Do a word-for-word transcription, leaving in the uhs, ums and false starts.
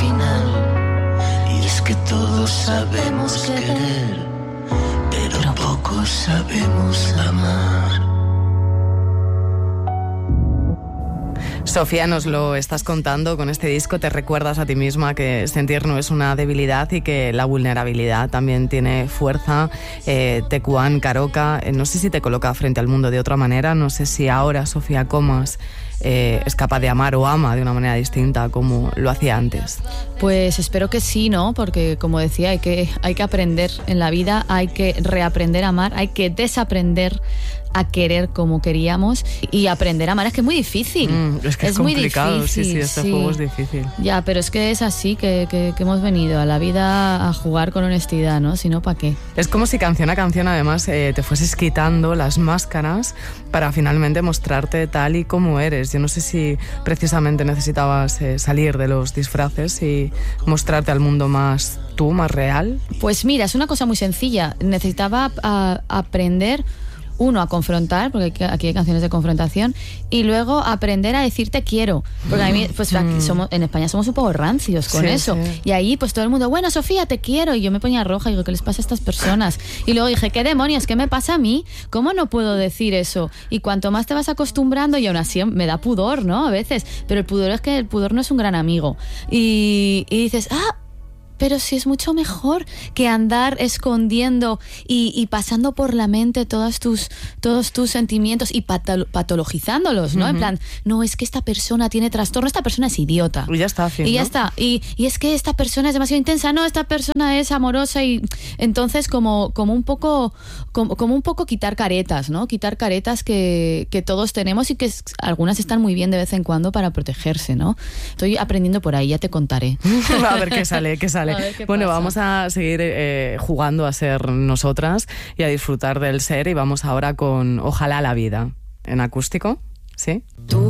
final. Y es que todos sabemos querer, pero pocos sabemos amar. Sofía, nos lo estás contando, con este disco te recuerdas a ti misma que sentir no es una debilidad y que la vulnerabilidad también tiene fuerza. eh, Tecuán, Caroca, eh, no sé si te coloca frente al mundo de otra manera, no sé si ahora Sofía Comas eh, es capaz de amar o ama de una manera distinta como lo hacía antes. Pues espero que sí, ¿no? Porque como decía, hay que, hay que aprender en la vida, hay que reaprender a amar, hay que desaprender a querer como queríamos y aprender a amar. Es que es muy difícil. Mm, es que es, es complicado, muy difícil, sí, sí, este sí. juego es difícil. Ya, pero es que es así que, que, que hemos venido a la vida a jugar con honestidad, ¿no? Si no, ¿para qué? Es como si canción a canción además eh, te fueses quitando las máscaras para finalmente mostrarte tal y como eres. Yo no sé si precisamente necesitabas eh, salir de los disfraces y mostrarte al mundo más tú, más real. Pues mira, es una cosa muy sencilla. Necesitaba a, aprender... Uno, a confrontar, porque aquí hay canciones de confrontación, y luego aprender a decir te quiero, porque a mí, pues aquí somos, en España somos un poco rancios con sí, eso, sí. Y ahí pues todo el mundo, bueno, Sofía, te quiero, y yo me ponía roja y digo, ¿qué les pasa a estas personas? Y luego dije, ¿qué demonios? ¿Qué me pasa a mí? ¿Cómo no puedo decir eso? Y cuanto más te vas acostumbrando, y aún así me da pudor, ¿no? A veces, pero el pudor es que el pudor no es un gran amigo, y, y dices, ah, pero sí es mucho mejor que andar escondiendo y, y pasando por la mente todos tus, todos tus sentimientos y patolo- patologizándolos, ¿no? Uh-huh. En plan, no, es que esta persona tiene trastorno, esta persona es idiota. Y ya está. Fin, y ya ¿no? está. Y, y es que esta persona es demasiado intensa, no, esta persona es amorosa y entonces como, como un poco como, como un poco quitar caretas, ¿no? Quitar caretas que, que todos tenemos y que es, algunas están muy bien de vez en cuando para protegerse, ¿no? Estoy aprendiendo por ahí, ya te contaré. A ver qué sale, qué sale. Bueno, pasa. Vamos a seguir eh, jugando a ser nosotras y a disfrutar del ser, y vamos ahora con Ojalá la vida, en acústico, ¿sí? Tú